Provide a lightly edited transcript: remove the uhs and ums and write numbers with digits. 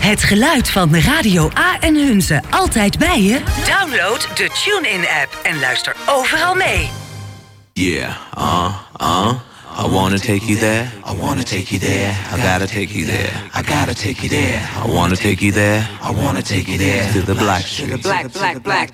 Het geluid van Radio A en Hunze altijd bij je? Download de TuneIn-app en luister overal mee. Yeah, I wanna take you there. I wanna take you there. I gotta take you there. I gotta take you there. I wanna take you there. I wanna take you there. To the black streets. Black.